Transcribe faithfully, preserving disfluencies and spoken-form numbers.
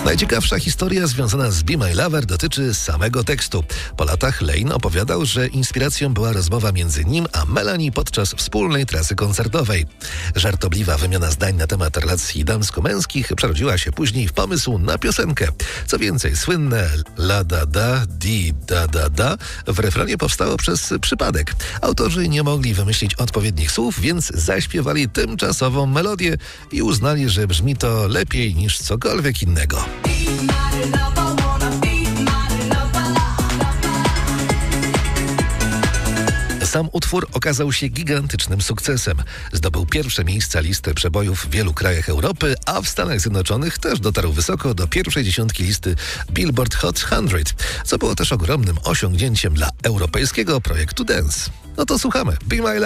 Najciekawsza historia związana z Be My Lover dotyczy samego tekstu. Po latach Lane opowiadał, że inspiracją była rozmowa między nim a Melanie podczas wspólnej trasy koncertowej. Żartobliwa wymiana zdań na temat relacji damsko-męskich przerodziła się później w pomysł na piosenkę. Co więcej, słynne la da da, di da da da w refrenie powstało przez przypadek. Autorzy nie mogli wymyślić odpowiednich słów, więc zaśpiewali tymczasową melodię i uznali, że brzmi to lepiej niż cokolwiek innego. Sam utwór okazał się gigantycznym sukcesem. Zdobył pierwsze miejsca listy przebojów w wielu krajach Europy, a w Stanach Zjednoczonych też dotarł wysoko do pierwszej dziesiątki listy Billboard Hot sto, co było też ogromnym osiągnięciem dla europejskiego projektu Dance. No to słuchamy. Be My Lover.